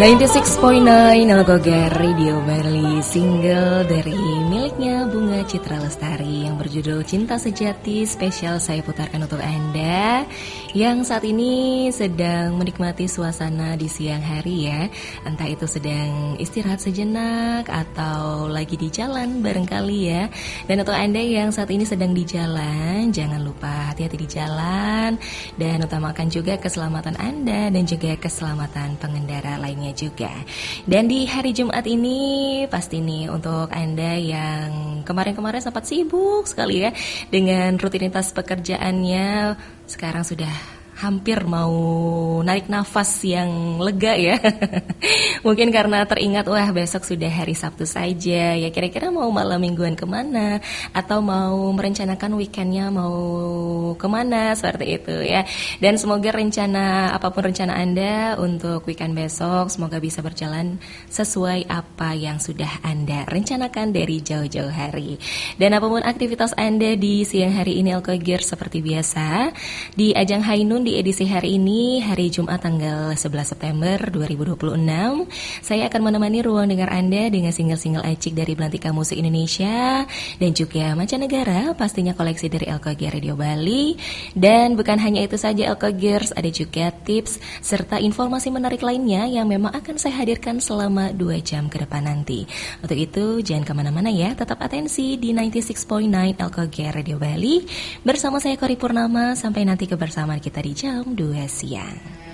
96.9 Algogar Radio Bali, single dari miliknya Bunga Citra Lestari yang berjudul Cinta Sejati, spesial saya putarkan untuk Anda yang saat ini sedang menikmati suasana di siang hari ya. Entah itu sedang istirahat sejenak atau lagi di jalan barangkali ya. Dan untuk Anda yang saat ini sedang di jalan, jangan lupa hati-hati di jalan dan utamakan juga keselamatan Anda dan juga keselamatan pengendara lainnya juga. Dan di hari Jumat ini pasti nih untuk Anda yang kemarin-kemarin sempat sibuk sekali ya dengan rutinitas pekerjaannya, sekarang sudah hampir mau narik nafas yang lega ya. Mungkin karena teringat wah besok sudah hari Sabtu saja ya, kira-kira mau malam mingguan kemana atau mau merencanakan weekendnya mau kemana seperti itu ya. Dan semoga apapun rencana Anda untuk weekend besok semoga bisa berjalan sesuai apa yang sudah Anda rencanakan dari jauh-jauh hari. Dan apapun aktivitas Anda di siang hari ini Alkogir, seperti biasa di ajang Hainun di edisi hari ini, hari Jumat tanggal 11 September 2026, saya akan menemani ruang dengar Anda dengan single-single acik dari Belantika Musik Indonesia dan juga mancanegara, pastinya koleksi dari Alkogir Radio Bali. Dan bukan hanya itu saja Alkogirs, ada juga tips serta informasi menarik lainnya yang memang akan saya hadirkan selama 2 jam ke depan nanti. Untuk itu jangan kemana-mana ya, tetap atensi di 96.9 Alkogir Radio Bali bersama saya Kori Purnama sampai nanti kebersamaan kita di jam 2 siang.